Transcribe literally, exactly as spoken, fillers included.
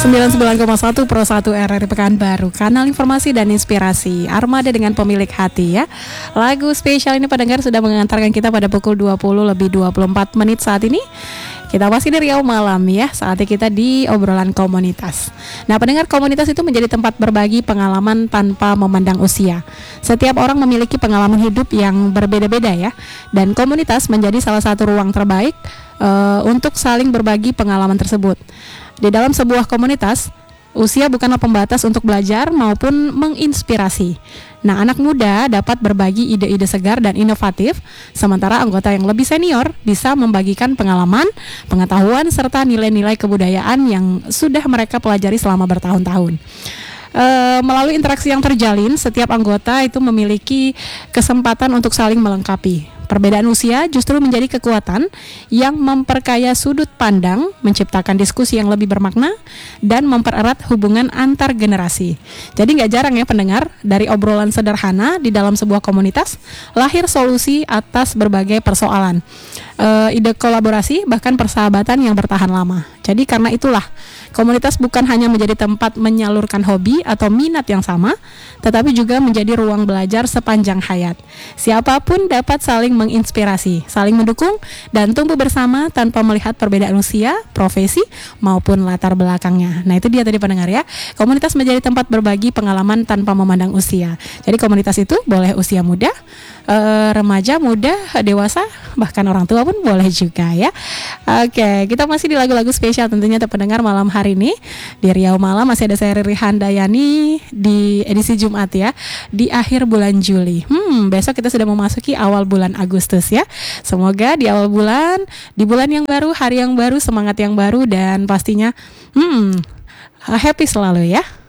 sembilan puluh sembilan koma satu Pro satu R R I Pekanbaru, kanal informasi dan inspirasi, armada dengan pemilik hati ya. Lagu spesial ini pendengar sudah mengantarkan kita pada pukul dua puluh lebih dua puluh empat menit saat ini. Kita masih di Riau Malam ya, saatnya kita di obrolan komunitas. Nah pendengar, komunitas itu menjadi tempat berbagi pengalaman tanpa memandang usia. Setiap orang memiliki pengalaman hidup yang berbeda-beda ya. Dan komunitas menjadi salah satu ruang terbaik uh, untuk saling berbagi pengalaman tersebut. Di dalam sebuah komunitas, usia bukanlah pembatas untuk belajar maupun menginspirasi. Nah, anak muda dapat berbagi ide-ide segar dan inovatif, sementara anggota yang lebih senior bisa membagikan pengalaman, pengetahuan, serta nilai-nilai kebudayaan yang sudah mereka pelajari selama bertahun-tahun. E, melalui interaksi yang terjalin, setiap anggota itu memiliki kesempatan untuk saling melengkapi. Perbedaan usia justru menjadi kekuatan yang memperkaya sudut pandang, menciptakan diskusi yang lebih bermakna, dan mempererat hubungan antar generasi. Jadi nggak jarang ya pendengar, dari obrolan sederhana di dalam sebuah komunitas, lahir solusi atas berbagai persoalan. E, ide kolaborasi, bahkan persahabatan yang bertahan lama. Jadi karena itulah, komunitas bukan hanya menjadi tempat menyalurkan hobi atau minat yang sama, tetapi juga menjadi ruang belajar sepanjang hayat. Siapapun dapat saling menginspirasi, saling mendukung, dan tumbuh bersama tanpa melihat perbedaan usia, profesi, maupun latar belakangnya. Nah itu dia tadi pendengar ya, komunitas menjadi tempat berbagi pengalaman tanpa memandang usia. Jadi komunitas itu boleh usia muda, e, remaja, muda, dewasa, bahkan orang tua pun boleh juga ya. Oke, kita masih di lagu-lagu spesial tentunya pendengar malam hari ini di Riau Malam. Masih ada saya Riri Handayani di edisi Jumat ya, di akhir bulan Juli. Hmm, besok kita sudah memasuki awal bulan Agustus ya. Semoga di awal bulan, di bulan yang baru, hari yang baru, semangat yang baru, dan pastinya hmm, happy selalu ya.